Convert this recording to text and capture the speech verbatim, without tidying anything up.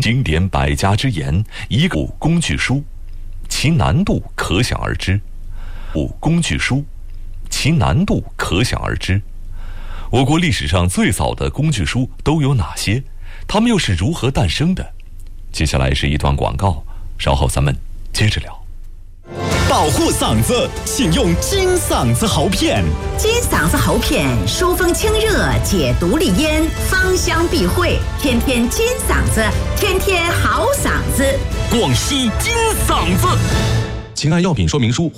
经典百家之言，一部工具书，其难度可想而知。部工具书，其难度可想而知。我国历史上最早的工具书都有哪些？它们又是如何诞生的？接下来是一段广告，稍后咱们接着聊。 保护嗓子，请用金嗓子喉片。 金嗓子喉片疏风清热，解毒利咽，芳香避秽，天天金嗓子，天天好嗓子。 广西金嗓子。请按药品说明书。